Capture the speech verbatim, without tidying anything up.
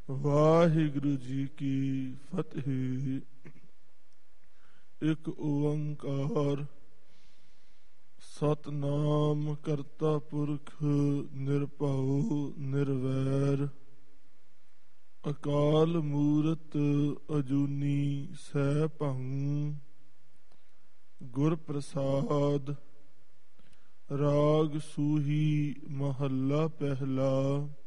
ਵਾਹਿਗੁਰੂ ਜੀ ਕੀ ਫਤਿਹ। ਇੱਕ ਓੰਕਾਰ ਸਤਨਾਮ ਕਰਤਾ ਪੁਰਖ ਨਿਰਭਉ ਨਿਰਵੈਰ ਅਕਾਲ ਮੂਰਤ ਅਜੂਨੀ ਸੈਭੰ ਗੁਰ ਪ੍ਰਸਾਦ। ਰਾਗ ਸੂਹੀ ਮਹੱਲਾ ਪਹਿਲਾ।